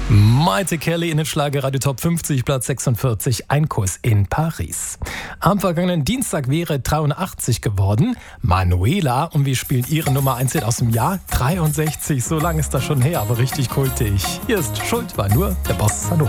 Maite Kelly in den Schlagerradio Top 50, Platz 46, ein Kuss in Paris. Am vergangenen Dienstag wäre 83 geworden. Manuela, und wir spielen ihre Nummer 1 aus dem Jahr 63. So lange ist das schon her, aber richtig kultig. Hier ist Schuld war nur der Bossa Nova.